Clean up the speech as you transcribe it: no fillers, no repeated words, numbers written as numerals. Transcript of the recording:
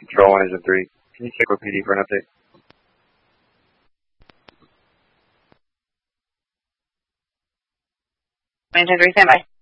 Control 1 is in 3. Can you check with PD for an update? Maintain 3, stand by.